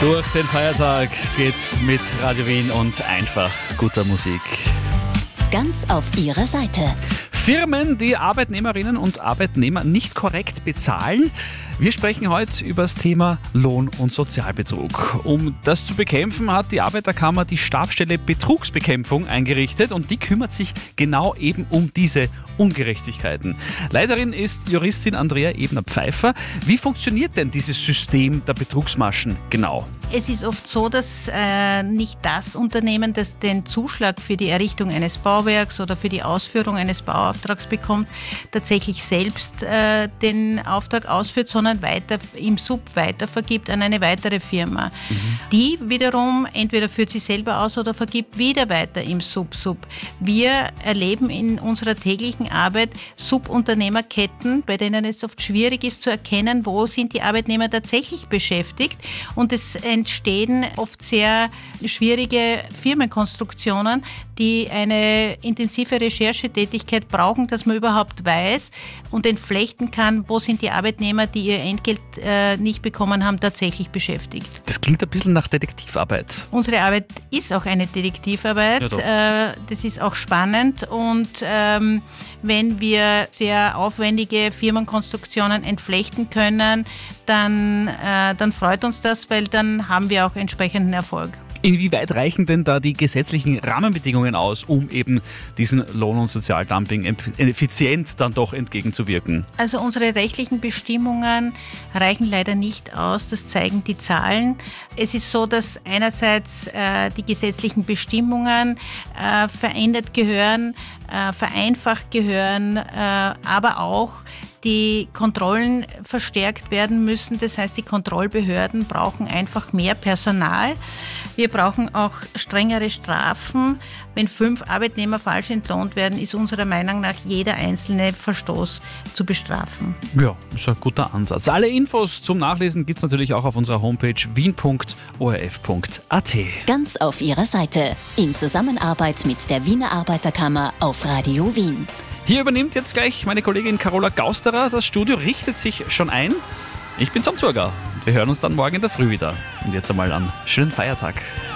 Durch den Feiertag geht's mit Radio Wien und einfach guter Musik. Ganz auf ihrer Seite. Firmen, die Arbeitnehmerinnen und Arbeitnehmer nicht korrekt bezahlen. Wir sprechen heute über das Thema Lohn- und Sozialbetrug. Um das zu bekämpfen, hat die Arbeiterkammer die Stabsstelle Betrugsbekämpfung eingerichtet und die kümmert sich genau eben um diese Ungerechtigkeiten. Leiterin ist Juristin Andrea Ebner-Pfeiffer. Wie funktioniert denn dieses System der Betrugsmaschen genau? Es ist oft so, dass nicht das Unternehmen, das den Zuschlag für die Errichtung eines Bauwerks oder für die Ausführung eines Bauauftrags bekommt, tatsächlich selbst den Auftrag ausführt, sondern weiter im Sub weitervergibt an eine weitere Firma. Die wiederum entweder führt sie selber aus oder vergibt wieder weiter im Sub. Wir erleben in unserer täglichen Arbeit Subunternehmerketten, bei denen es oft schwierig ist zu erkennen, wo sind die Arbeitnehmer tatsächlich beschäftigt, und es entstehen oft sehr schwierige Firmenkonstruktionen, die eine intensive Recherchetätigkeit brauchen, dass man überhaupt weiß und entflechten kann, wo sind die Arbeitnehmer, die ihr Entgelt nicht bekommen haben, tatsächlich beschäftigt. Das klingt ein bisschen nach Detektivarbeit. Unsere Arbeit ist auch eine Detektivarbeit. Das ist auch spannend, und wenn wir sehr aufwendige Firmenkonstruktionen entflechten können, dann freut uns das, weil dann haben wir auch entsprechenden Erfolg. Inwieweit reichen denn da die gesetzlichen Rahmenbedingungen aus, um eben diesen Lohn- und Sozialdumping effizient dann doch entgegenzuwirken? Also unsere rechtlichen Bestimmungen reichen leider nicht aus, das zeigen die Zahlen. Es ist so, dass einerseits die gesetzlichen Bestimmungen verändert gehören, vereinfacht gehören, aber auch die Kontrollen verstärkt werden müssen. Das heißt, die Kontrollbehörden brauchen einfach mehr Personal. Wir brauchen auch strengere Strafen. Wenn 5 Arbeitnehmer falsch entlohnt werden, ist unserer Meinung nach jeder einzelne Verstoß zu bestrafen. Ja, ist ein guter Ansatz. Alle Infos zum Nachlesen gibt es natürlich auch auf unserer Homepage wien.orf.at. Ganz auf ihrer Seite. In Zusammenarbeit mit der Wiener Arbeiterkammer auf Radio Wien. Hier übernimmt jetzt gleich meine Kollegin Carola Gausterer. Das Studio richtet sich schon ein. Ich bin Tom Zurger. Wir hören uns dann morgen in der Früh wieder. Und jetzt einmal einen schönen Feiertag.